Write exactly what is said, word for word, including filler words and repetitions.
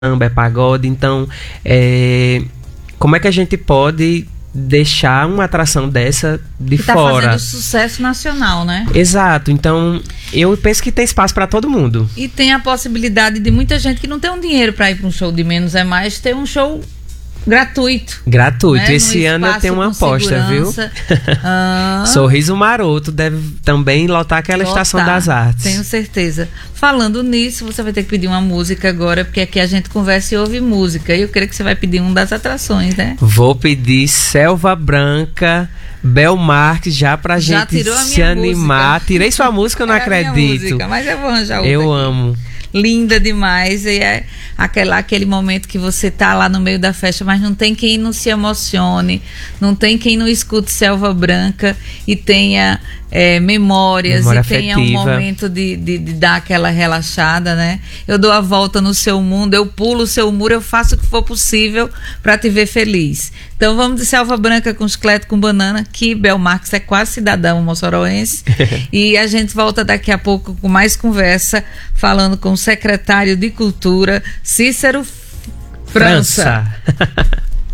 samba, é pagode. Então, é, como é que a gente pode deixar uma atração dessa de que tá fora? Fazendo sucesso nacional, né? Exato. Então, eu penso que tem espaço para todo mundo. E tem a possibilidade de muita gente que não tem um dinheiro para ir para um show de Menos é Mais, ter um show gratuito. Gratuito. Né? Esse ano eu tenho uma aposta, viu? Ah, Sorriso Maroto deve também lotar aquela lotar, Estação das Artes. Tenho certeza. Falando nisso, você vai ter que pedir uma música agora, porque aqui a gente conversa e ouve música. E eu creio que você vai pedir uma das atrações, né? Vou pedir Selva Branca, Bel Marques, já pra já gente tirou a se minha animar. música. Outra música, eu não acredito. A minha música, mas eu vou arranjar outra. Eu aqui. amo. Linda demais, e é aquela, aquele momento que você tá lá no meio da festa, mas não tem quem não se emocione, não tem quem não escute Selva Branca e tenha é, memórias, Memória e tenha afetiva. um momento de, de, de dar aquela relaxada, né? Eu dou a volta no seu mundo, eu pulo o seu muro, eu faço o que for possível para te ver feliz. Então vamos de Selva Branca com chiclete com banana, que Bel Marques é quase cidadão moçoroense. E a gente volta daqui a pouco com mais conversa, falando com o secretário de Cultura, Cícero França. França.